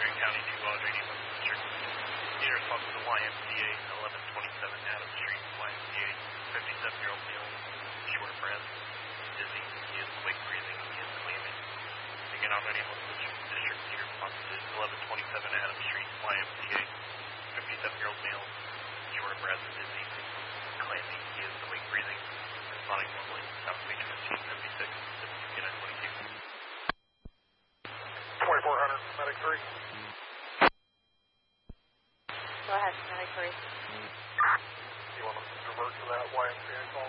Green County to Audrey West District. Need a response to the YMCA 1127 Adams Street. YMCA 57-year-old male, short of breath, dizzy. He is awake breathing. He is claiming. Again, Audrey West District. Need a response to 1127 Adams Street. YMCA 57-year-old male, short of breath, dizzy, claiming. He is awake breathing. Responding normally. South Beach 1556. 22. 2400, medic 3. Go ahead, medic 3. You want to divert to that YMCA call?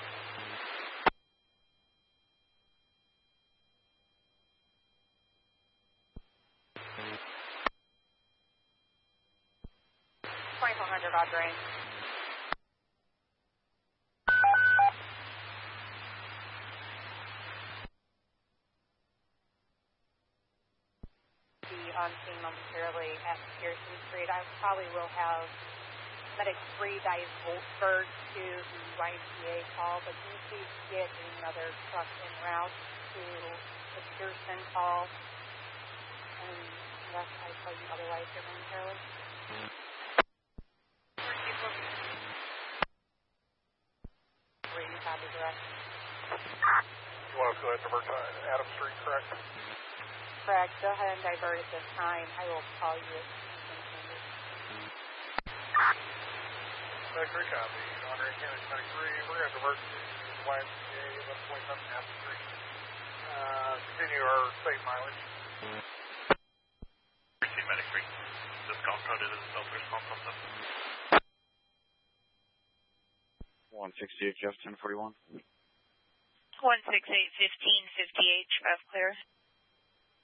Audrey. On scene momentarily at Pearson Street. I probably will have medic 3 Dice Volksburg to the YMCA call, but can you please get another truck en route to the Pearson call? And unless I tell you otherwise here momentarily. Where you have the direct. You want us to go ahead and divert to Adams Street, correct? Correct. Go ahead and divert at this time. I will call you if anything changes. Medic 3 copy. Andre County Medic 3. We're going to divert to YMCA 1127 Adams Street. Continue our safe mileage. Medic 3. This call coded as self-response on them. 168 Jeff 1041. 168 1558 Trev clear.